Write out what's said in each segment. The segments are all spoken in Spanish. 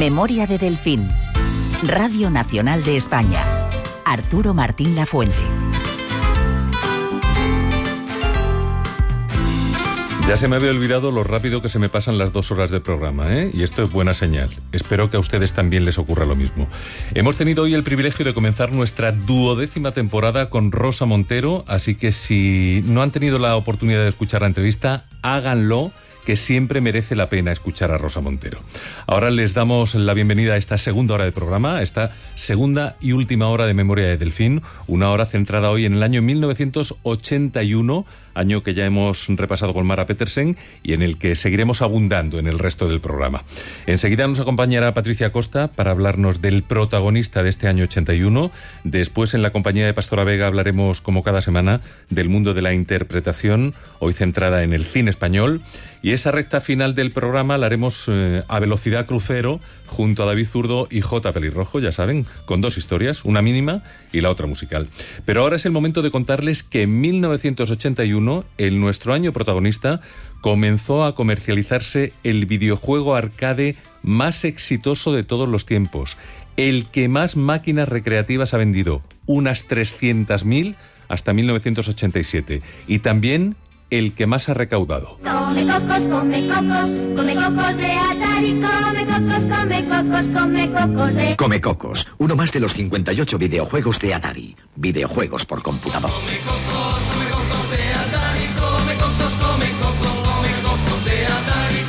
Memoria de Delfín. Radio Nacional de España. Arturo Martín Lafuente. Ya se me había olvidado lo rápido que se me pasan las 2 horas de programa, ¿eh? Y esto es buena señal. Espero que a ustedes también les ocurra lo mismo. Hemos tenido hoy el privilegio de comenzar nuestra 12ª temporada con Rosa Montero, así que si no han tenido la oportunidad de escuchar la entrevista, háganlo, que siempre merece la pena escuchar a Rosa Montero. Ahora les damos la bienvenida a esta segunda hora de programa, a esta segunda y última hora de Memoria de Delfín, una hora centrada hoy en el año 1981, año que ya hemos repasado con Mara Petersen y en el que seguiremos abundando en el resto del programa. Enseguida nos acompañará Patricia Costa para hablarnos del protagonista de este año 81. Después, en la compañía de Pastora Vega, hablaremos, como cada semana, del mundo de la interpretación, hoy centrada en el cine español. Y esa recta final del programa la haremos a velocidad crucero junto a David Zurdo y J. Pelirrojo, ya saben, con 2 historias, una mínima y la otra musical. Pero ahora es el momento de contarles que en 1981, en nuestro año protagonista, comenzó a comercializarse el videojuego arcade más exitoso de todos los tiempos, el que más máquinas recreativas ha vendido, unas 300.000 hasta 1987, y también el que más ha recaudado. Come cocos de Atari, come cocos de... Come Cocos, uno más de los 58 videojuegos de Atari. Videojuegos por computador. Come cocos de Atari, come cocos de Atari,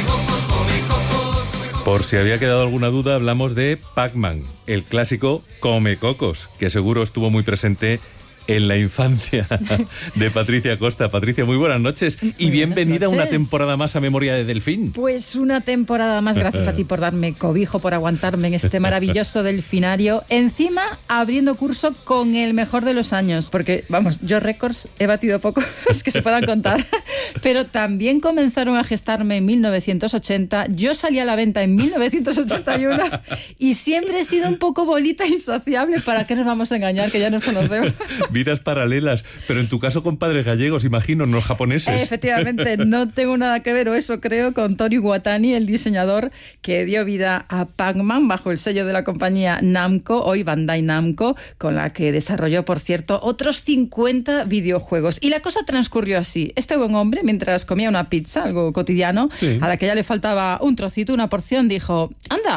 come cocos. Por si había quedado alguna duda, hablamos de Pac-Man, el clásico Come Cocos, que seguro estuvo muy presente en la infancia de Patricia Costa. Patricia, muy buenas noches y bienvenida a una temporada más a Memoria de Delfín. Pues una temporada más, gracias a ti por darme cobijo, por aguantarme en este maravilloso delfinario. Encima, abriendo curso con el mejor de los años, porque, vamos, yo récords he batido pocos que se puedan contar, pero también comenzaron a gestarme en 1980, yo salí a la venta en 1981 y siempre he sido un poco bolita insaciable. ¿Para qué nos vamos a engañar, que ya nos conocemos? Vidas paralelas, pero en tu caso con padres gallegos, imagino, no japoneses. Efectivamente, no tengo nada que ver, o eso creo, con Toru Iwatani, el diseñador que dio vida a Pac-Man bajo el sello de la compañía Namco, hoy Bandai Namco, con la que desarrolló, por cierto, otros 50 videojuegos. Y la cosa transcurrió así. Este buen hombre, mientras comía una pizza, algo cotidiano, sí, a la que ya le faltaba un trocito, una porción, dijo: anda,